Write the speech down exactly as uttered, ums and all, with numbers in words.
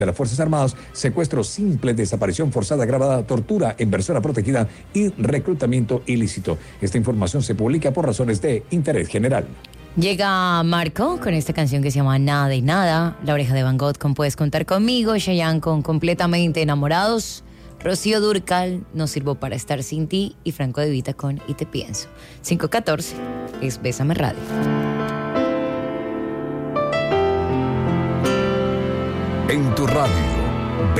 de las Fuerzas Armadas, secuestro simple, desaparición forzada agravada, tortura en persona protegida y reclutamiento ilícito. Esta información se publica por razones de interés general. Llega Marco con esta canción que se llama Nada de Nada, La Oreja de Van Gogh con Puedes Contar Conmigo, Chayanne con Completamente Enamorados, Rocío Dúrcal, No Sirvo Para Estar Sin Ti y Franco De Vita con Y Te Pienso. cinco catorce es Bésame Radio. En tu radio.